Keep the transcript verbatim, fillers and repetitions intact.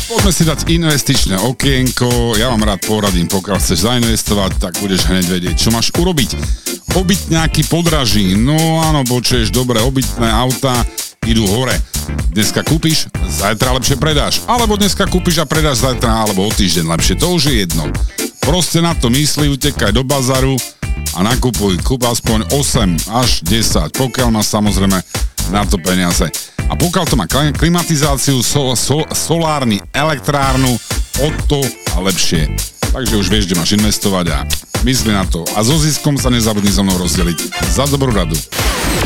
Poďme si dať investičné okienko. Ja vám rád poradím, pokiaľ chceš zainvestovať, tak budeš hneď vedieť, čo máš urobiť. Obytňáky podraží. No áno, počuješ, dobre, obytné autá idú hore. Dneska kúpiš, zajtra lepšie predáš. Alebo dneska kúpiš a predáš zajtra, alebo o týždeň lepšie. To už je jedno. Proste na to myslí, utekaj do bazaru a nakupuj. Kúp aspoň osem až desať, pokiaľ máš samozrejme na to peniaze. A pokiaľ to má klimatizáciu, sol, sol, solárny elektrárnu, o to a lepšie. Takže už vieš, kde máš investovať a mysli na to. A so ziskom sa nezabudni so mnou rozdeliť. Za dobrú radu.